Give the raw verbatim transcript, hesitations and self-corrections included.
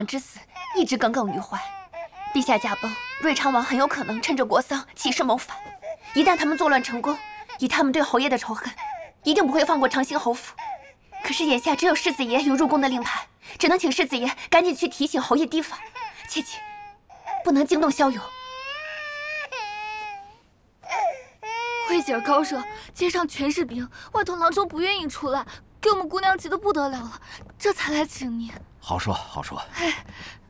之死一直耿耿于怀。陛下驾崩，瑞昌王很有可能趁着国丧起事谋反。一旦他们作乱成功，以他们对侯爷的仇恨，一定不会放过长兴侯府。可是眼下只有世子爷有入宫的令牌，只能请世子爷赶紧去提醒侯爷提防，切记不能惊动萧友。 慧姐儿高热，街上全是兵，外头郎中不愿意出来，给我们姑娘急得不得了了，这才来请你。 好说好说。 哎，